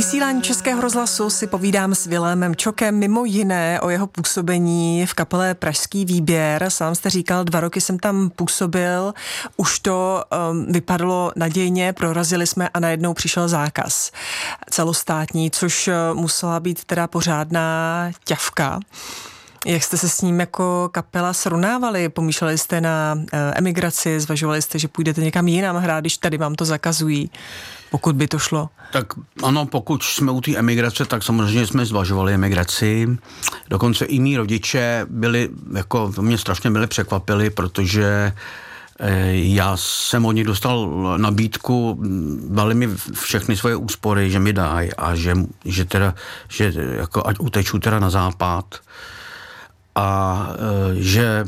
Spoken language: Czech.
vysílání Českého rozhlasu si povídám s Vilémem Čokem, mimo jiné o jeho působení v kapele Pražský výběr. Sám jste říkal, 2 roky jsem tam působil, už to vypadalo nadějně, prorazili jsme a najednou přišel zákaz celostátní, což musela být teda pořádná ťavka. Jak jste se s ním jako kapela srovnávali? Pomýšleli jste na emigraci, zvažovali jste, že půjdete někam jinam hrát, když tady vám to zakazují, pokud by to šlo? Tak ano, pokud jsme u té emigrace, tak samozřejmě jsme zvažovali emigraci. Dokonce i mý rodiče mě strašně byli překvapili, protože já jsem od nich dostal nabídku, dali mi všechny svoje úspory, že mi dají a že ať uteču teda na západ. A že